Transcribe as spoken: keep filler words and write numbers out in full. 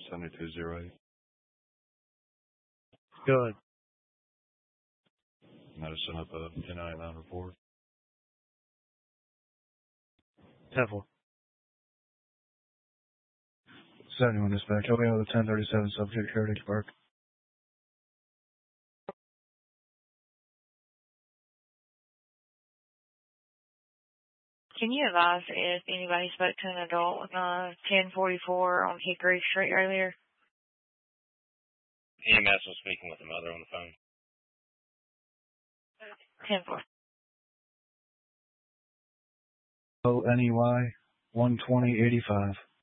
seventy-two zero eight. Go ahead. I just sent up a ten ninety-nine report. ten four. seventy-one dispatch. Help me with a ten thirty-seven subject, Heritage Park. Can you advise if anybody spoke to an adult with uh, ten forty-four on Hickory Street earlier? E M S was speaking with the mother on the phone. ten four. O N E Y one twenty eighty-five.